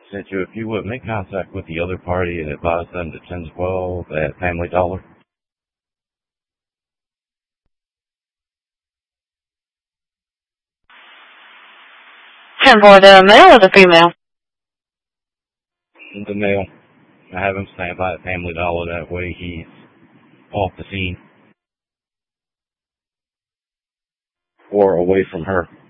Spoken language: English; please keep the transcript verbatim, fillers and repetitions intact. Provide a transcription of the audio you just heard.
Sent you if you would make contact with the other party and advise them to ten twelve at Family Dollar. ten for the male or the female? The male. I have him stand by at Family Dollar. That way he's off the scene. Or away from her.